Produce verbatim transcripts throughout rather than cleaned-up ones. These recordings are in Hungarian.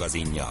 magazinja.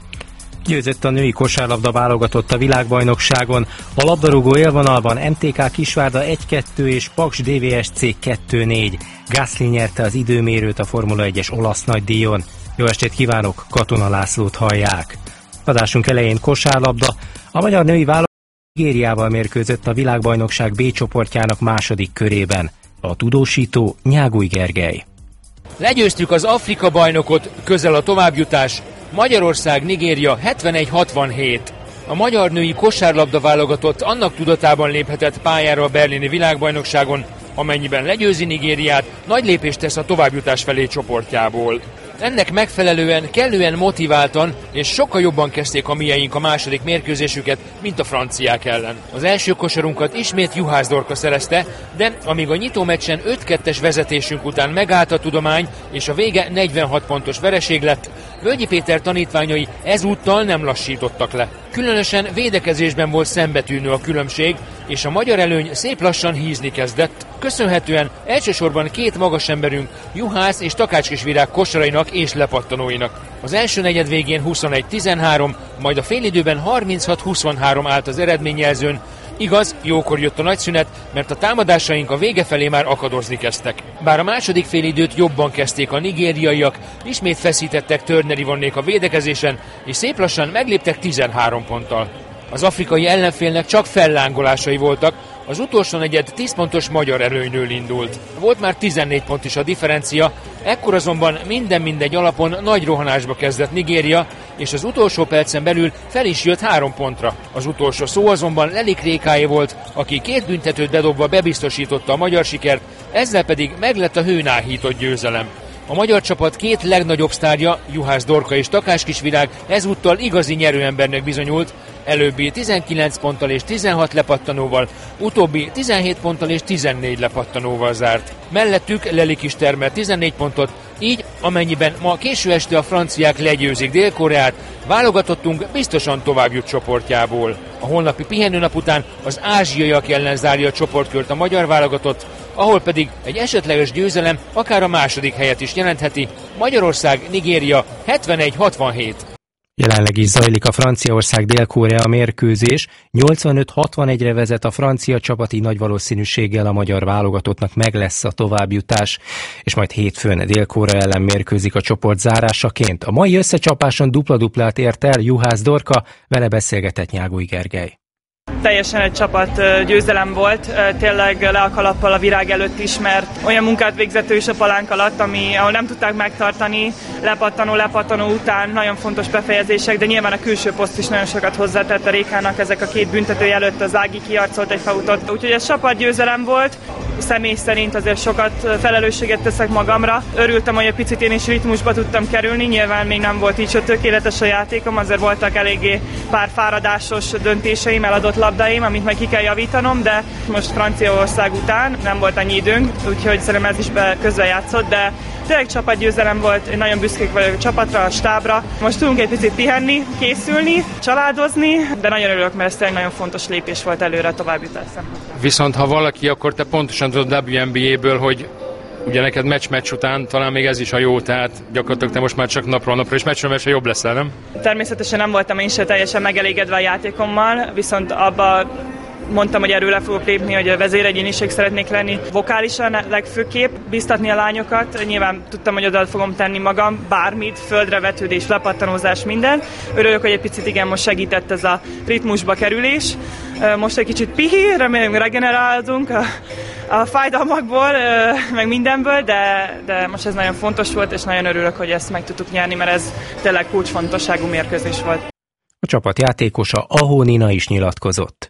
Győzött a női kosárlabda válogatott a világbajnokságon. A labdarúgó élvonalban em té ká Kisvárda egy kettő és Paks dé vé es cé kettő négy. Gasly nyerte az időmérőt a Formula egyes olasz nagydíjon. Jó estét kívánok, Katona Lászlót hallják. Adásunk elején kosárlabda. A magyar női válogatott Nigériával mérkőzött a világbajnokság B csoportjának második körében. A tudósító Nyáguly Gergely. Legyőztük az Afrika bajnokot, közel a továbbjutás. Magyarország-Nigéria hetvenegy hatvanhét. A magyar női kosárlabda válogatott annak tudatában léphetett pályára a berlini világbajnokságon, amennyiben legyőzi Nigériát, nagy lépést tesz a továbbjutás felé csoportjából. Ennek megfelelően kellően motiváltan és sokkal jobban kezdték a mieink a második mérkőzésüket, mint a franciák ellen. Az első kosarunkat ismét Juhász Dorka szerezte, de amíg a nyitó meccsen öt kettes vezetésünk után megállt a tudomány, és a vége negyvenhat pontos vereség lett, Völgyi Péter tanítványai ezúttal nem lassítottak le. Különösen védekezésben volt szembetűnő a különbség, és a magyar előny szép lassan hízni kezdett, köszönhetően elsősorban két magas emberünk, Juhász és Takácskisvirág kosarainak és lepattanóinak. Az első negyed végén huszonegy tizenhárom, majd a félidőben harminchat huszonhárom állt az eredményjelzőn. Igaz, jókor jött a nagyszünet, mert a támadásaink a vége felé már akadozni kezdtek. Bár a második félidőt jobban kezdték a nigériaiak, ismét feszítettek Turner Ivonnék a védekezésen, és szép lassan megléptek tizenhárom ponttal. Az afrikai ellenfélnek csak fellángolásai voltak, az utolsó negyed tíz pontos magyar előnyből indult. Volt már tizennégy pont is a differencia, ekkor azonban minden mindegy alapon nagy rohanásba kezdett Nigéria, és az utolsó percen belül fel is jött három pontra. Az utolsó szó azonban Lelik Rékáé volt, aki két büntetőt bedobva bebiztosította a magyar sikert, ezzel pedig meglett a hőn áhított győzelem. A magyar csapat két legnagyobb sztárja, Juhász Dorka és Takácskisvirág ezúttal igazi nyerőembernek bizonyult, előbbi tizenkilenc ponttal és tizenhat lepattanóval, utóbbi tizenhét ponttal és tizennégy lepattanóval zárt. Mellettük Lelik is termelt tizennégy pontot, így amennyiben ma késő este a franciák legyőzik Dél-Koreát, válogatottunk biztosan tovább jut csoportjából. A holnapi pihenőnap után az ázsiaiak ellen zárja a csoportkört a magyar válogatott, ahol pedig egy esetleges győzelem akár a második helyet is jelentheti. Magyarország-Nigéria hetvenegy hatvanhét. Jelenleg is zajlik a Franciaország-Dél-Korea mérkőzés, nyolcvanöt hatvanegyre vezet a francia csapat, így nagy valószínűséggel a magyar válogatottnak meg lesz a továbbjutás, és majd hétfőn Dél-Korea ellen mérkőzik a csoport zárásaként. A mai összecsapáson dupla-duplát ért el Juhász Dorka, vele beszélgetett Nyáguly Gergely. Teljesen egy csapat győzelem volt, tényleg le a kalappal a virág előtt is, mert olyan munkát végzett ő is a palánk alatt, ami, ahol nem tudták megtartani, lepattanó, lepattanó után nagyon fontos befejezések, de nyilván a külső poszt is nagyon sokat hozzátett a Rékának, ezek a két büntető előtt az Ági kiarcolt egy fautot, úgyhogy ez csapat győzelem volt. Személy szerint azért sokat felelősséget teszek magamra. Örültem, hogy egy picit én is ritmusba tudtam kerülni, nyilván még nem volt így tökéletes a játékom, azért voltak eléggé pár fáradásos döntéseim, eladott labdáim, amit meg ki kell javítanom, de most Franciaország után nem volt annyi időnk, úgyhogy szerintem ez is be közrejátszott, de tényleg csapatgyőzelem volt, én nagyon büszkék vagyok a csapatra, a stábra. Most tudunk egy picit pihenni, készülni, családozni, de nagyon örülök, mert ez tényleg nagyon fontos lépés volt előre a továbbjutás szempontjából. Viszont ha valaki, akkor te pontosan tudod dupla vé en bé á-ből, hogy ugye neked meccs-meccs után talán még ez is a jó, tehát gyakorlatilag te most már csak napról napra, és meccsről meccsre jobb leszel, nem? Természetesen nem voltam én se teljesen megelégedve a játékommal, viszont abba mondtam, hogy erről le fogok lépni, hogy a vezéregyéniség szeretnék lenni vokálisan legfőképp, biztatni a lányokat. Nyilván tudtam, hogy oda fogom tenni magam, bármit, földre vetődés, lepattanózás, minden. Örülök, hogy egy picit igen, most segített ez a ritmusba kerülés. Most egy kicsit pihi, remélem regenerálunk a, a fájdalmakból, meg mindenből, de, de most ez nagyon fontos volt, és nagyon örülök, hogy ezt meg tudtuk nyerni, mert ez tényleg kulcsfontosságú mérkőzés volt. A csapat játékosa Ahó Nina is nyilatkozott.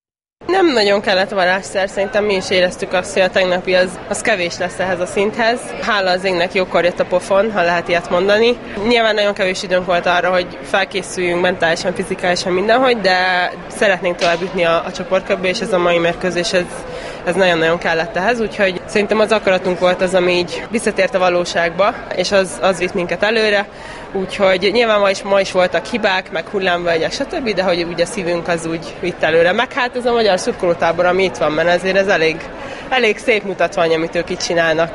Nem nagyon kellett varázsszer, szerintem mi is éreztük azt, hogy a tegnapi az, az kevés lesz ehhez a szinthez. Hála az égnek jókor jött a pofon, ha lehet ilyet mondani. Nyilván nagyon kevés időnk volt arra, hogy felkészüljünk mentálisan, fizikálisan mindenhogy, de szeretnénk tovább jutni a, a csoportkörbbe, és ez a mai mérkőzés, ez, ez nagyon-nagyon kellett ehhez, úgyhogy szerintem az akaratunk volt az, ami így visszatért a valóságba, és az, az vitt minket előre. Úgyhogy nyilván ma is, ma is voltak hibák, meg hullámvölgyek, stb., de hogy ugye a szívünk az úgy vitt előre. Meg hát ez a magyar szurkolótábor, ami itt van, mert ezért ez elég, elég szép mutatvány, amit ők itt csinálnak.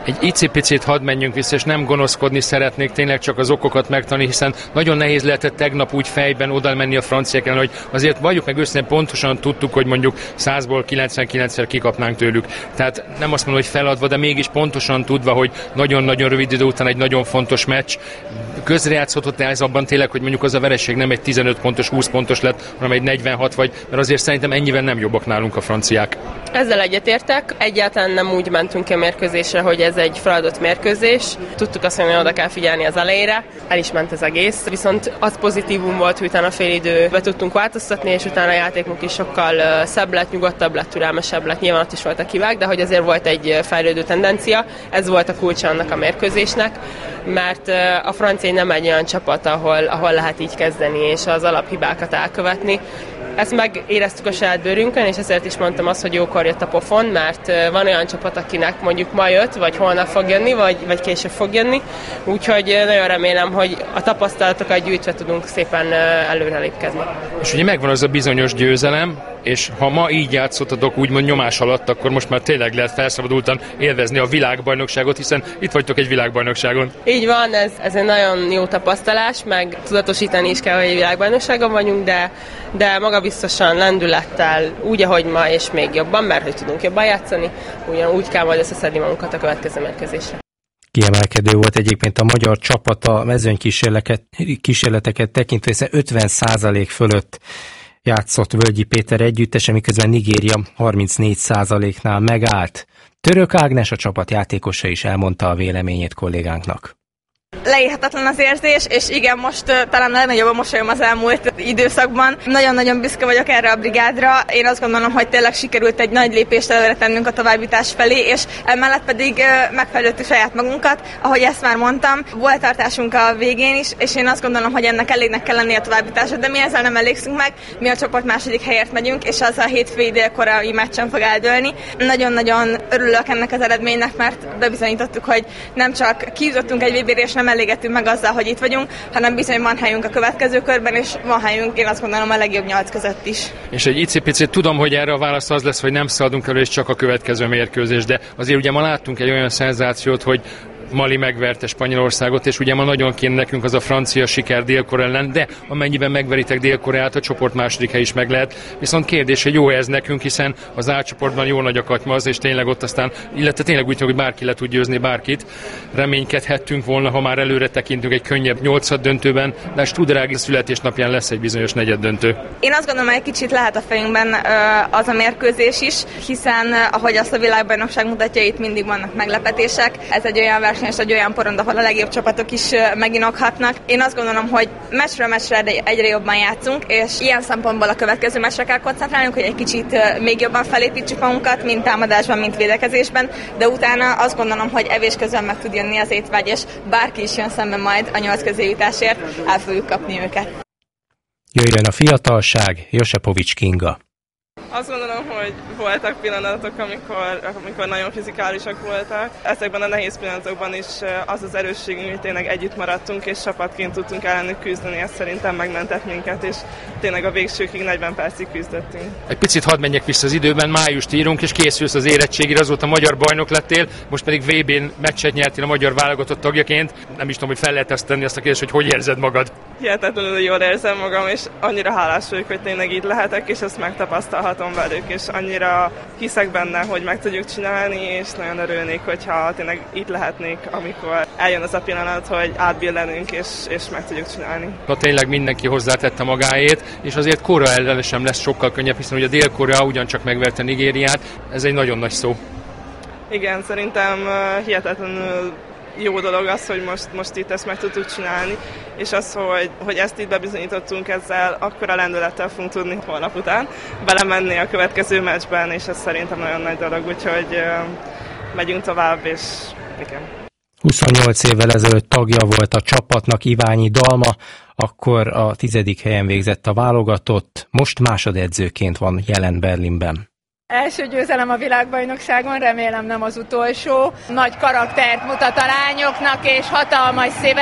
Egy icipicit hadd menjünk vissza, és nem gonoszkodni szeretnék, tényleg csak az okokat megtanulni, hiszen nagyon nehéz lehetett tegnap úgy fejben oda menni a franciák ellen, hogy azért valljuk meg őszintén, pontosan tudtuk, hogy mondjuk százból kilencvenkilencszer kikapnánk tőlük. Tehát nem azt mondom, hogy feladva, de mégis pontosan tudva, hogy nagyon-nagyon rövid idő után egy nagyon fontos meccs. Közrejátszhatott ez abban tényleg, hogy mondjuk az a vereség nem egy tizenöt pontos, húsz pontos lett, hanem egy negyvenhat vagy, mert azért szerintem ennyivel nem jobbak nálunk a franciák. Ezzel egyetértek. Egyáltalán nem úgy mentünk ki a mérkőzésre, hogy ez egy feladott mérkőzés. Tudtuk azt, hogy oda kell figyelni az elejére. El is ment az egész. Viszont az pozitívum volt, hogy utána fél időbe tudtunk változtatni, és utána a játékunk is sokkal szebb lett, nyugodtabb lett, türelmesebb lett. Nyilván ott is voltak hibák, de hogy azért volt egy fejlődő tendencia. Ez volt a kulcsa annak a mérkőzésnek, mert a francia nem egy olyan csapat, ahol, ahol lehet így kezdeni, és az alaphibákat elkövetni. Ezt megéreztük a saját bőrünkön, és ezért is mondtam azt, hogy jókor jött a pofon, mert van olyan csapat, akinek mondjuk ma jött, vagy holnap fog jönni, vagy, vagy később fog jönni. Úgyhogy nagyon remélem, hogy a tapasztalatokat gyűjtve tudunk szépen előrelépkedni. És ugye megvan az a bizonyos győzelem, és ha ma így játszottatok úgymond nyomás alatt, akkor most már tényleg lehet felszabadultan élvezni a világbajnokságot, hiszen itt vagytok egy világbajnokságon. Így van, ez, ez egy nagyon jó tapasztalás, meg tudatosítani is kell, hogy egy világbajnokságon vagyunk, de, de magabiztosan, lendülettel, úgy, ahogy ma, és még jobban, mert hogy tudunk jobban játszani, ugyanúgy kell majd összeszedni magunkat a következő mérkőzésre. Kiemelkedő volt egyébként a magyar csapat a mezőnykísérleteket tekintve, hiszen ötven százalék fölött játszott Völgyi Péter együttese, miközben Nigéria harmincnégy százaléknál megállt. Török Ágnes, a csapat játékosa is elmondta a véleményét kollégánknak. Leírhatatlan az érzés, és igen, most uh, talán legnagyobb a mosolyom az elmúlt időszakban. Nagyon-nagyon büszke vagyok erre a brigádra. Én azt gondolom, hogy tényleg sikerült egy nagy lépést előre tennünk a továbbjutás felé, és emellett pedig uh, megfejlődtük saját magunkat. Ahogy ezt már mondtam, volt tartásunk a végén is, és én azt gondolom, hogy ennek elégnek kell lenni a továbbjutásra, de mi ezzel nem elégszünk meg. Mi a csoport második helyért megyünk, és az a hétfői délkorai meccsen fog eldőlni. Nagyon-nagyon örülök ennek az eredménynek, mert bebizonyítottuk, hogy nem csak kijutottunk egy vé bé-re, és nem elégettünk meg azzal, hogy itt vagyunk, hanem bizony van helyünk a következő körben, és van helyünk, én azt gondolom, a legjobb nyolc között is. És egy icipicit tudom, hogy erre a válasz az lesz, hogy nem szaladunk elő, és csak a következő mérkőzés, de azért ugye ma láttunk egy olyan szenzációt, hogy Mali megverte Spanyolországot, és ugye ma nagyon kéne nekünk az a francia siker Dél-Korea ellen, de amennyiben megveritek Dél-Koreát, a csoport második hely is meg lehet. Viszont kérdés, hogy jó ez nekünk, hiszen az A csoportban jó nagy a katymaz, és tényleg ott aztán, illetve tényleg úgy, hogy bárki le tud győzni bárkit. Reménykedhettünk volna, ha már előre tekintünk egy könnyebb nyolcad döntőben, de a Studerági születésnapján lesz egy bizonyos negyed döntő. Én azt gondolom, hogy egy kicsit lehet a fejünkben az a mérkőzés is, hiszen ahogy azt a világbajnokság mutatja, itt mindig vannak meglepetések. Ez egy olyan verseny, és egy olyan porond, ahol a legjobb csapatok is meginokhatnak. Én azt gondolom, hogy meccsről meccsre egyre jobban játszunk, és ilyen szempontból a következő meccsre kell koncentrálnunk, hogy egy kicsit még jobban felépítsük magunkat, mint támadásban, mint védekezésben, de utána azt gondolom, hogy evés közben meg tud jönni az étvágy, és bárki is jön szemben majd a nyolc közé jutásért, el fogjuk kapni őket. Jöjjön a fiatalság, Josepovics Kinga. Azt gondolom, hogy voltak pillanatok, amikor, amikor nagyon fizikálisak voltak. Ezekben a nehéz pillanatokban is az az erősségünk, hogy tényleg együtt maradtunk, és csapatként tudtunk ellenük küzdeni, ez szerintem megmentett minket, és tényleg a végsőkig negyven percig küzdöttünk. Egy picit hadd menjek vissza az időben, májust írunk, és készülsz az érettségére, azóta magyar bajnok lettél, most pedig vé bén meccset nyertél a magyar válogatott tagjaként. Nem is tudom, hogy fel lehet ezt tenni azt a kérdést, hogy hogy érzed magad? Hihetetlenül jól érzem magam, és annyira hálás vagyok, hogy tényleg itt lehetek, és ezt megtapasztalhatom velük, és annyira hiszek benne, hogy meg tudjuk csinálni, és nagyon örülnék, hogyha tényleg itt lehetnék, amikor eljön az a pillanat, hogy átbillenünk, és, és meg tudjuk csinálni. Ha tényleg mindenki hozzátette magáét, és azért Korea ellen sem lesz sokkal könnyebb, hiszen ugye Dél-Korea ugyancsak megverte Nigériát, ez egy nagyon nagy szó. Igen, szerintem hihetetlenül jó dolog az, hogy most, most itt ezt meg tudtuk csinálni, és az, hogy, hogy ezt itt bebizonyítottunk ezzel, akkora lendülettel fogunk tudni holnap után belemenni a következő meccsben, és ez szerintem nagyon nagy dolog, úgyhogy uh, megyünk tovább, és igen. huszonnyolc évvel ezelőtt tagja volt a csapatnak Iványi Dalma, akkor a tizedik helyen végzett a válogatott, most másodedzőként van jelen Berlinben. Első győzelem a világbajnokságon, remélem nem az utolsó. Nagy karaktert mutat a lányoknak és hatalmas szívet,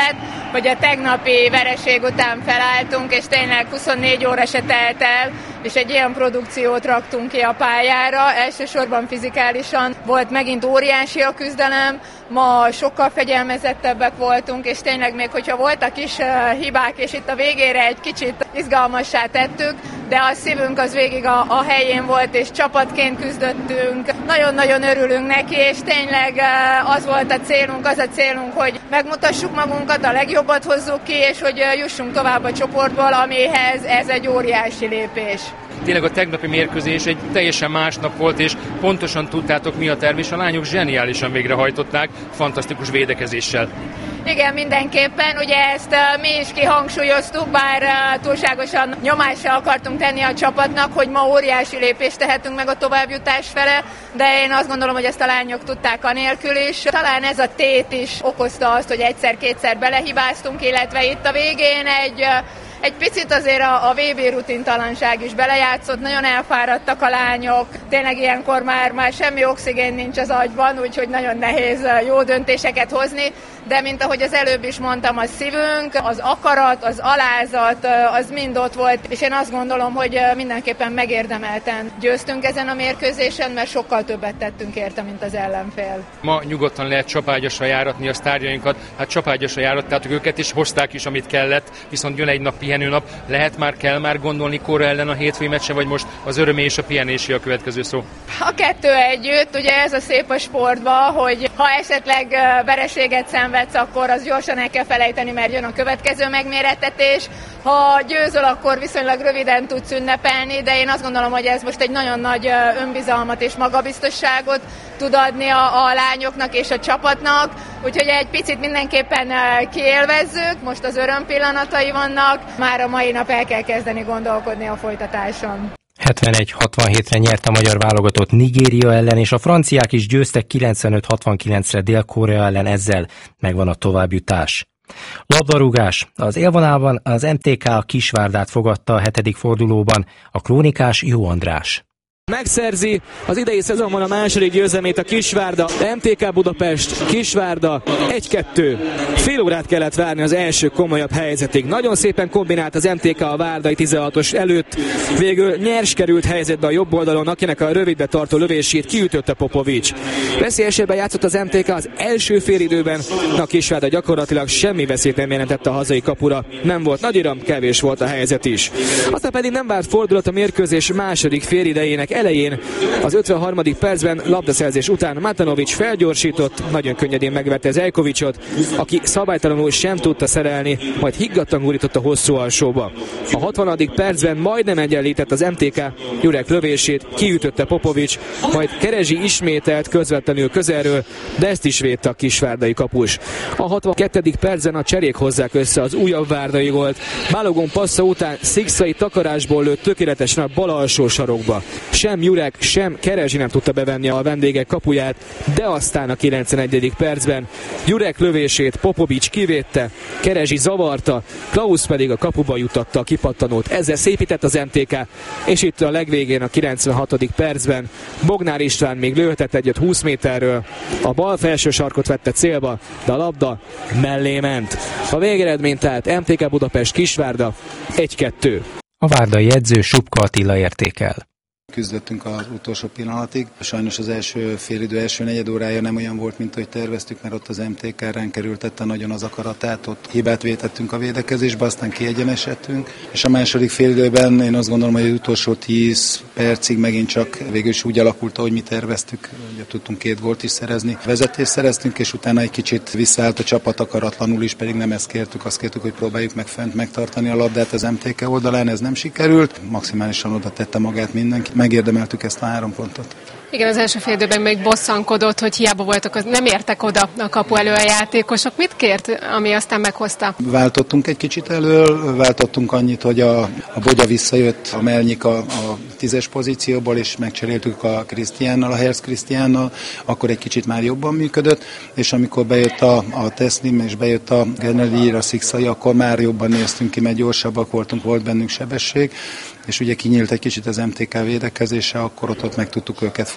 hogy a tegnapi vereség után felálltunk, és tényleg huszonnégy óra se telt el, és egy ilyen produkciót raktunk ki a pályára. Elsősorban fizikálisan volt megint óriási a küzdelem, ma sokkal fegyelmezettebbek voltunk, és tényleg még hogyha voltak is hibák, és itt a végére egy kicsit izgalmassá tettük, de a szívünk az végig a, a helyén volt, és csapatként küzdöttünk. Nagyon-nagyon örülünk neki, és tényleg az volt a célunk, az a célunk, hogy megmutassuk magunkat, a legjobbat hozzuk ki, és hogy jussunk tovább a csoportból, amihez ez egy óriási lépés. Tényleg a tegnapi mérkőzés egy teljesen más nap volt, és pontosan tudtátok, mi a terv, és a lányok zseniálisan végrehajtották, fantasztikus védekezéssel. Igen, mindenképpen. Ugye ezt uh, mi is kihangsúlyoztuk, bár uh, túlságosan nyomásra akartunk tenni a csapatnak, hogy ma óriási lépést tehetünk meg a továbbjutás fele, de én azt gondolom, hogy ezt a lányok tudták anélkül is. Talán ez a tét is okozta azt, hogy egyszer-kétszer belehibáztunk, illetve itt a végén egy uh, Egy picit azért a, a vé bé rutintalanság is belejátszott, nagyon elfáradtak a lányok, tényleg ilyenkor már, már semmi oxigén nincs az agyban, úgyhogy nagyon nehéz jó döntéseket hozni, de mint ahogy az előbb is mondtam, a szívünk, az akarat, az alázat, az mind ott volt, és én azt gondolom, hogy mindenképpen megérdemelten győztünk ezen a mérkőzésen, mert sokkal többet tettünk érte, mint az ellenfél. Ma nyugodtan lehet csapágyasra járatni a sztárjainkat, hát csapágyasra járattátok őket, és hozták is, amit kellett, viszont jön egy nap pihenőnap, lehet már, kell már gondolni Korea ellen a hétfői meccsen, vagy most az örömé és a pihenési a következő szó? A kettő együtt, ugye ez a szép a sportban, hogy ha esetleg vereséget szenvedsz, akkor az gyorsan el kell felejteni, mert jön a következő megmérettetés. Ha győzöl, akkor viszonylag röviden tudsz ünnepelni, de én azt gondolom, hogy ez most egy nagyon nagy önbizalmat és magabiztosságot tud adni a, a lányoknak és a csapatnak, úgyhogy egy picit mindenképpen kiélvezzük, most az öröm pillanatai vannak, már a mai nap el kell kezdeni gondolkodni a folytatáson. hetvenegy hatvanhétre nyert a magyar válogatott Nigéria ellen, és a franciák is győztek kilencvenöt hatvankilencre Dél-Korea ellen, ezzel megvan a továbbjutás. Labdarúgás. Az élvonalban az em té ká a Kisvárdát fogadta a hetedik fordulóban, a krónikás Jó András. Megszerzi az idei szezonban a második győzelmét a Kisvárda, em té ká Budapest, Kisvárda egy kettő. Fél órát kellett várni az első komolyabb helyzetig. Nagyon szépen kombinált az em té ká a várdai tizenhatos előtt, végül nyers került helyzetbe a jobb oldalon, akinek a rövidbe tartó lövését kiütötte Popovics. Veszélyesebben játszott az em té ká az első félidőben, a Kisvárda gyakorlatilag semmi veszélyt nem jelentette a hazai kapura. Nem volt nagy iram, kevés volt a helyzet is. Aztán pedig nem várt fordulat a mérkőzés második félidejének elején. Az ötvenharmadik percben labdaszerzés után Matanovics felgyorsított, nagyon könnyedén megverte Zejkovicsot, aki szabálytalanul sem tudta szerelni, majd higgadtan gurított a hosszú alsóba. A hatvanadik percben majdnem egyenlített az em té ká, Jurek lövését kiütötte Popovics, majd Kerezsi ismételt közvetlenül közelről, de ezt is védte a kisvárdai kapus. A hatvankettedik percben a cserék hozzák össze az újabb várdai gólt. Balogun passza után Szikszai takarásból lőtt tökéletesen a bal alsó sarokba. Sem Jurek, sem Kerezsi nem tudta bevenni a vendégek kapuját, de aztán a kilencvenegyedik percben Jurek lövését Popovics kivédte, Kerezsi zavarta, Klaus pedig a kapuba jutatta a kipattanót. Ezzel szépített az em té ká, és itt a legvégén a kilencvenhatodik percben Bognár István még lőhetett egyet húsz méterről, a bal felső sarkot vette célba, de a labda mellé ment. A végeredmény tehát em té ká Budapest Kisvárda egy kettő. A várdai edző Subka Attila értékel. Küzdöttünk az utolsó pillanatig. Sajnos az első félidő első negyed órája nem olyan volt, mint ahogy terveztük, mert ott az em té ká ránk kerültette nagyon az akaratát, ott hibát vétettünk a védekezésbe, aztán kiegyenesedtünk. És a második félidőben én azt gondolom, hogy az utolsó tíz percig megint csak végül is úgy alakult, ahogy mi terveztük. Ugye tudtunk két gólt is szerezni. Vezetést szereztünk, és utána egy kicsit visszaállt a csapat akaratlanul is, pedig nem ezt kértük, azt kértük, hogy próbáljuk meg fent megtartani a labdát az em té ká oldalán, ez nem sikerült. Maximálisan oda tette magát mindenki. Megérdemeltük ezt a három pontot. Igen, az első fél időben még bosszankodott, hogy hiába voltak, nem értek oda a kapu elő a játékosok. Mit kért, ami aztán meghozta? Váltottunk egy kicsit elől, váltottunk annyit, hogy a, a Bogya visszajött, a Melnyik a, a tízes pozícióból, és megcseréltük a Krisztiánnal, a Herz Krisztiánnal, akkor egy kicsit már jobban működött, és amikor bejött a, a Teslim, és bejött a Geneli, a Szikszai, akkor már jobban néztünk ki, mert gyorsabbak voltunk, volt bennünk sebesség, és ugye kinyílt egy kicsit az em té ká védekezése, akkor ott, ott meg tudtuk őket futni.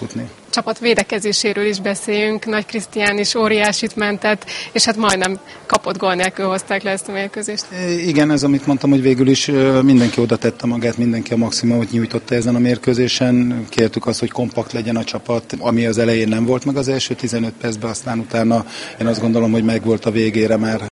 futni. Csapat védekezéséről is beszéljünk. Nagy Krisztián is óriásit mentett, és hát majdnem kapott gól nélkül hozták le ezt a mérkőzést. Igen, ez amit mondtam, hogy végül is mindenki oda tette magát, mindenki a maximumot nyújtotta ezen a mérkőzésen. Kértük azt, hogy kompakt legyen a csapat, ami az elején nem volt meg az első tizenöt percben, aztán utána én azt gondolom, hogy megvolt a végére már.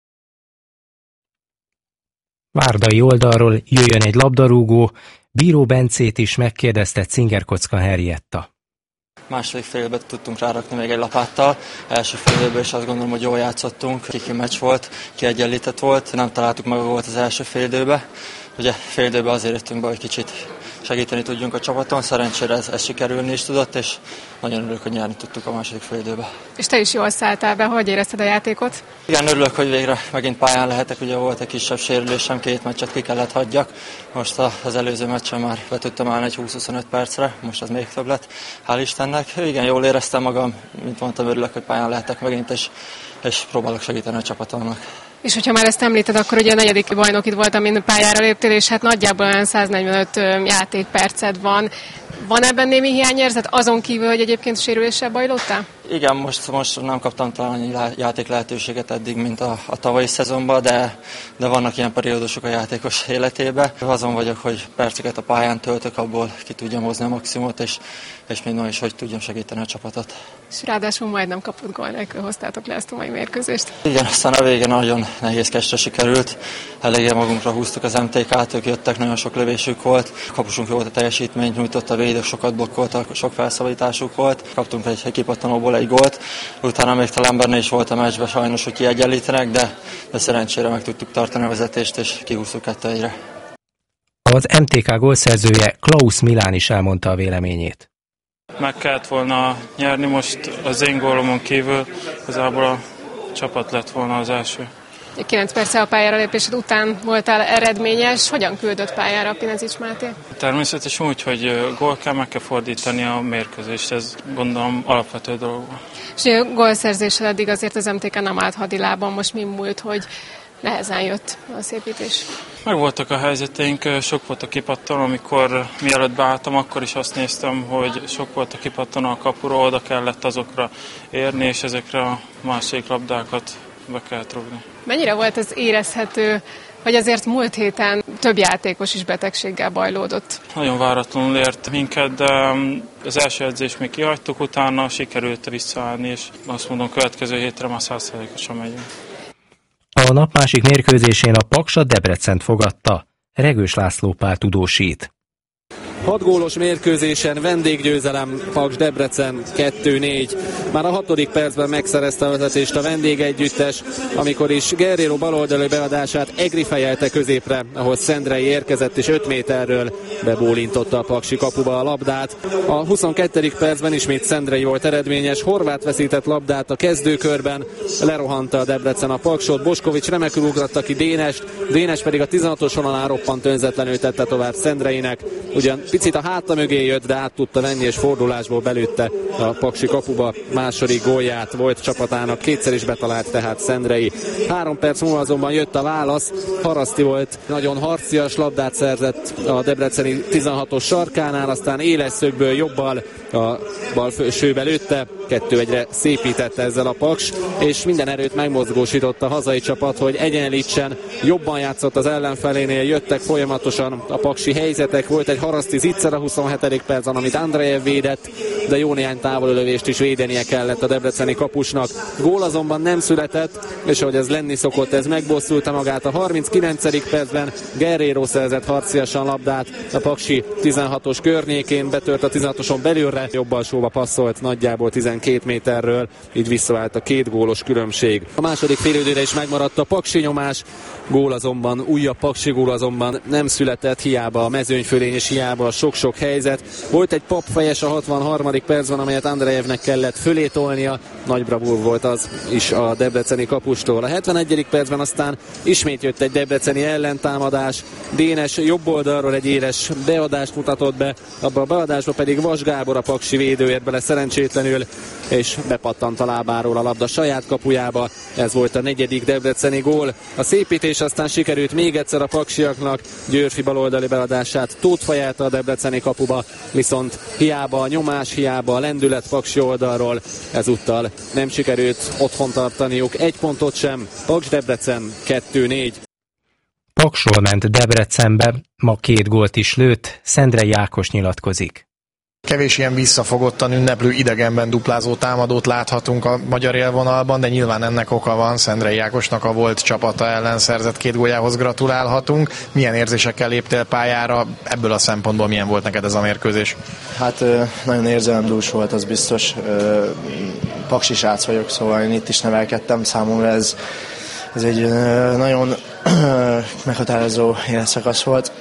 Várdai oldalról jöjjön egy labdarúgó, Bíró Bencét is megkérdezte Cingerkocka Henrietta. Második félben tudtunk rárakni még egy lapáttal. Első félben is azt gondolom, hogy jól játszottunk. Kiki meccs volt, kiegyenlített volt, nem találtuk meg a gólt az első félidőbe. Ugye félidőben azért jöttünk be, hogy kicsit segíteni tudjunk a csapaton. Szerencsére ez, ez sikerülni is tudott, és nagyon örülök, hogy nyerni tudtuk a második félidőbe. És te is jól szálltál be, hogy érezted a játékot? Igen, örülök, hogy végre megint pályán lehetek. Ugye volt egy kisebb sérülésem, két meccset ki kellett hagyjak. Most az előző meccsen már be tudtam állni egy húsz-huszonöt percre, most az még több lett, hál' Istennek. Igen, jól éreztem magam, mint mondtam, örülök, hogy pályán lehetek megint, és, és próbálok segíteni a csapatomnak. És hogyha már ezt említed, akkor ugye a negyedik bajnokid volt, amin pályára léptél, és hát nagyjából olyan száznegyvenöt játékperced van. Van ebben némi hiányérzet, azon kívül, hogy egyébként sérüléssel bajlódtál? Igen, most, most nem kaptam talán annyi játék lehetőséget eddig, mint a, a tavalyi szezonban, de, de vannak ilyen periódusok a játékos életében. Azon vagyok, hogy perceket a pályán töltök, abból ki tudjam hozni a maximumot, és, és minden is, hogy tudjam segíteni a csapatot. És ráadásul majdnem kapott gól nélkül hoztátok le ezt a mai mérkőzést. Igen, aztán a végén nagyon nehézkesre sikerült. Eléggé magunkra húztuk az em té kát, ők jöttek, nagyon sok lövésük volt. Kapusunk jó volt a teljesítményt, nyújtott a védők, sokat blokkoltak, sok felszabadításuk volt. Kaptunk egy, egy kipattanóból egy gólt. Utána még talán benne is volt a meccsben, sajnos, hogy kiegyenlítenek, de, de szerencsére meg tudtuk tartani a vezetést, és kihúztuk kettő egyre. Az em té ká gólszerzője Klaus Milán is elmondta a véleményét. Meg kellett volna nyerni most az én gólomon kívül, igazából a csapat lett volna az első. kilenc perccel a pályára lépésed után voltál eredményes. Hogyan küldött pályára Pinezics Máté? Természetesen úgy, hogy gól kell, meg kell fordítani a mérkőzést. Ez gondolom alapvető dolog. És a gólszerzéssel eddig azért az em té ká nem állt hadilában. Most mi múlt, hogy nehezen jött a szépítés? Meg voltak a helyzeteink, sok volt a kipattanó, amikor mielőtt beálltam, akkor is azt néztem, hogy sok volt a kipattanó a kapuról, oda kellett azokra érni, és ezekre a másik labdákat be kellett rúgni. Mennyire volt ez érezhető, hogy azért múlt héten több játékos is betegséggel bajlódott? Nagyon váratlanul ért minket, de az első edzést még kihagytuk, utána sikerült visszaállni, és azt mondom, következő hétre már száz százalékosan megyünk. A nap másik mérkőzésén a Paksa Debrecent fogadta. Regős László Pál tudósít. Hat gólos mérkőzésen vendéggyőzelem, Paks Debrecen kettő négy. Már a hatodik percben megszerezte a vezetést a vendégegyüttes, amikor is Guerrero baloldali beadását Egri fejelte középre, ahol Szendrei érkezett és öt méterről bebólintotta a paksi kapuba a labdát. A huszonkettedik percben ismét Szendrei volt eredményes, Horváth veszített labdát a kezdőkörben, lerohanta a Debrecen a Paksot, Boskovics remekül ugratta ki Dénest, Dénes pedig a tizenhatos vonalán roppant önzetlenül tette tovább Szendreinek. Ugyan picit a háta mögé jött, de át tudta venni, és fordulásból belőtte a paksi kapuba második gólját, volt csapatának, kétszer is betalált tehát Szendrei. Három perc múlva azonban jött a válasz, Haraszti volt, nagyon harcias labdát szerzett a debreceni tizenhatos sarkánál, aztán éles szögből jobbal a bal felsőbe lőtte, kettő egyre szépítette ezzel a Paks, és minden erőt megmozgósított a hazai csapat, hogy egyenlítsen, jobban játszott az ellenfelénél, jöttek folyamatosan a paksi helyzetek, volt egy Haraszti zicser a huszonhetedik percben, amit Andrejev védett, de jó néhány távolölövést is védenie kellett a debreceni kapusnak. Gól azonban nem született, és ahogy ez lenni szokott, ez megbosszulta magát a harminckilencedik percben, Guerrero szerzett harciasan labdát a paksi tizenhatos környékén, betört a tizenhatoson belülre, jobb alsóba passzolt nagyjából tizenkét méterről, így visszaállt a két gólos különbség. A második félidőre is megmaradt a paksi nyomás, gól azonban, újabb paksi gól azonban nem született, hiába a mezőnyfölény és hiába a sok-sok helyzet. Volt egy papfejes a hatvanharmadik percben, amelyet Andrejevnek kellett fölé tolnia, nagy bravúr volt az is a debreceni kapustól. A hetvenegyedik percben aztán ismét jött egy debreceni ellentámadás, Dénes jobb oldalról egy éles beadást mutatott be, abba a beadásba pedig Vas Gábor a paksi védő ért bele szerencsétlenül, és bepattant a lábáról a labda saját kapujába. Ez volt a negyedik debreceni gól. A szépítés aztán sikerült még egyszer a paksiaknak, Győrfi baloldali beadását Tóth fejelte a debreceni kapuba, viszont hiába a nyomás, hiába a lendület paksi oldalról, ezúttal nem sikerült otthon tartaniuk egy pontot sem. Paks Debrecen kettő négy. Paksról ment Debrecenbe, ma két gólt is lőtt, Szendrei Ákos nyilatkozik. Kevés ilyen visszafogottan ünneplő idegenben duplázó támadót láthatunk a magyar élvonalban, de nyilván ennek oka van. Szendrei Ákosnak a volt csapata ellen szerzett két góljához gratulálhatunk. Milyen érzésekkel léptél pályára? Ebből a szempontból milyen volt neked ez a mérkőzés? Hát nagyon érzelemdús volt, az biztos. Paksi srác vagyok, szóval én itt is nevelkedtem. Számomra ez, ez egy nagyon meghatározó életszakasz volt.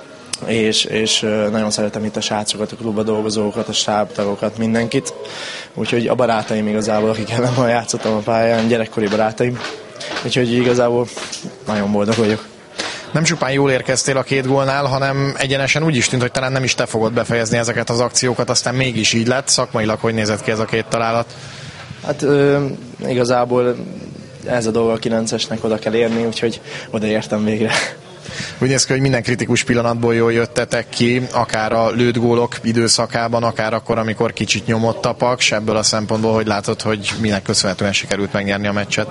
És, és nagyon szeretem itt a srácokat, a klubba dolgozókat, a stábtagokat, mindenkit. Úgyhogy a barátaim igazából, akik ellen ma játszottam a pályán, gyerekkori barátaim. Úgyhogy igazából nagyon boldog vagyok. Nem csupán jól érkeztél a két gólnál, hanem egyenesen úgy is tűnt, hogy talán nem is te fogod befejezni ezeket az akciókat, aztán mégis így lett. Szakmailag hogy nézett ki ez a két találat? Hát ö, igazából ez a dolga a kilencesnek oda kell érni, úgyhogy odaértem végre. Úgy néz ki, hogy minden kritikus pillanatból jól jöttetek ki, akár a lőtt gólok időszakában, akár akkor, amikor kicsit nyomott a Paks. Ebből a szempontból, hogy látod, hogy minek köszönhetően sikerült megnyerni a meccset?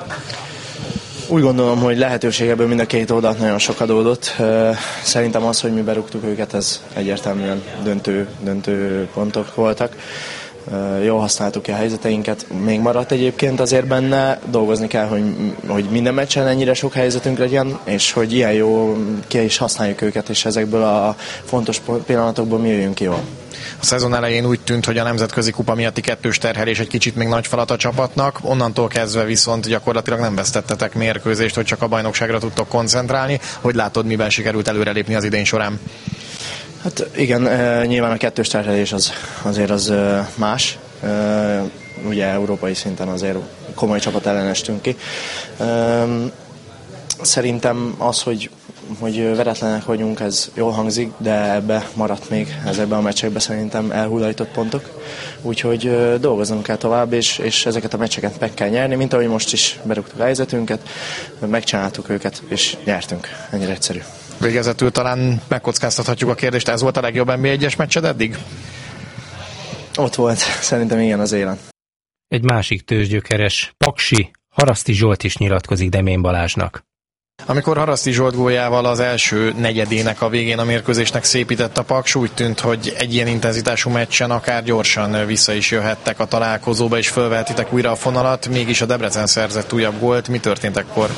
Úgy gondolom, hogy lehetőségeből mind a két oldalt nagyon sok adódott. Szerintem az, hogy mi berúgtuk őket, ez egyértelműen döntő, döntő pontok voltak. Jól használtuk ki a helyzeteinket, még maradt egyébként azért benne, dolgozni kell, hogy, hogy minden meccsen ennyire sok helyzetünk legyen, és hogy ilyen jó ki is használjuk őket, és ezekből a fontos pillanatokból mi jöjjünk ki jól. A szezon elején úgy tűnt, hogy a nemzetközi kupa miatti kettős terhelés egy kicsit még nagy falat a csapatnak, onnantól kezdve viszont gyakorlatilag nem vesztettetek mérkőzést, hogy csak a bajnokságra tudtok koncentrálni. Hogy látod, miben sikerült előrelépni az idén során? Hát igen, e, nyilván a kettős terhelés az, azért az e, más. E, ugye európai szinten azért komoly csapat ellen estünk ki. E, szerintem az, hogy, hogy veretlenek vagyunk, ez jól hangzik, de ebbe maradt még ezekben a meccsekben szerintem elhullajtott pontok. Úgyhogy e, dolgoznunk kell tovább, és, és ezeket a meccseket meg kell nyerni, mint ahogy most is berúgtuk a helyzetünket, megcsináltuk őket, és nyertünk. Ennyire egyszerű. Végezetül talán megkockáztathatjuk a kérdést, ez volt a legjobb en bé egyes meccsed eddig? Ott volt, szerintem igen az élen. Egy másik tőzsgyökeres, Paksi, Haraszti Zsolt is nyilatkozik Demén Balázsnak. Amikor Haraszti Zsolt góljával az első negyedének a végén a mérkőzésnek szépített a Paks, úgy tűnt, hogy egy ilyen intenzitású meccsen akár gyorsan vissza is jöhettek a találkozóba, és fölvehetitek újra a fonalat, mégis a Debrecen szerzett újabb gólt. Mi történt ekkor?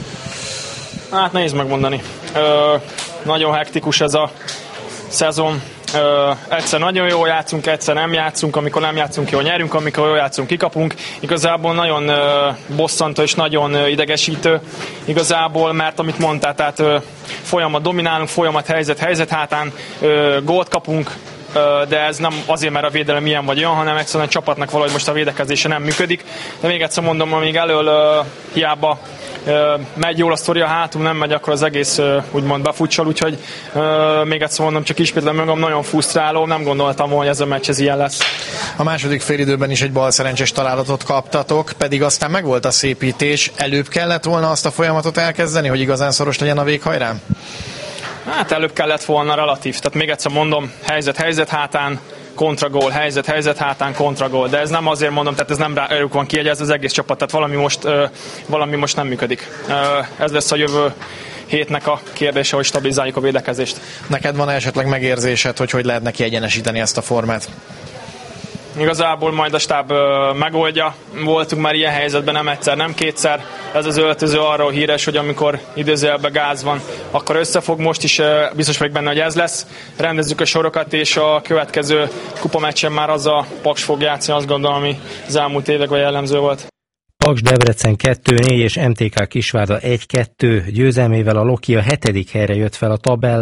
Hát nehéz megmondani. Ö, nagyon hektikus ez a szezon. Ö, egyszer nagyon jól játszunk, egyszer nem játszunk, amikor nem játszunk jól nyerünk, amikor jól játszunk kikapunk. Igazából nagyon ö, bosszantó és nagyon ö, idegesítő. Igazából, mert amit mondtál, tehát ö, folyamat dominálunk, folyamat helyzet, helyzet hátán ö, gólt kapunk, de ez nem azért, mert a védelem ilyen vagy olyan, hanem egyszerűen a csapatnak valahogy most a védekezése nem működik. De még egyszer mondom, amíg elől uh, hiába uh, megy jól a sztori, a hátul nem megy, akkor az egész uh, úgymond befutsal, úgyhogy uh, még egyszer mondom, csak ismétlem magam, nagyon frusztráló, nem gondoltam, hogy ez a meccs ez ilyen lesz. A második félidőben is egy balszerencsés találatot kaptatok, pedig aztán megvolt a szépítés. Előbb kellett volna azt a folyamatot elkezdeni, hogy igazán szoros legyen a véghajrá? Hát előbb kellett volna relatív, tehát még egyszer mondom, helyzet, helyzet hátán, kontragól, helyzet, helyzet hátán, kontragól, de ez nem azért mondom, tehát ez nem rájuk van kiegyezve az egész csapat, tehát valami most, uh, valami most nem működik. Uh, ez lesz a jövő hétnek a kérdése, hogy stabilizáljuk a védekezést. Neked van esetleg megérzésed, hogy hogy lehetne kiegyenesíteni ezt a formát? Igazából majd a stáb uh, megoldja. Voltunk már ilyen helyzetben nem egyszer, nem kétszer. Ez az öltöző arról híres, hogy amikor idézőjelben gáz van, akkor összefog. Most is uh, biztos vagyok benne, hogy ez lesz. Rendezzük a sorokat, és a következő kupameccsen már az a Paks fog játszani, azt gondolom, ami az elmúlt években jellemző volt. Paks Debrecen kettő négy és em té ká Kisvárda egy kettő győzelmével a Loki a hetedik helyre jött fel a tabellán.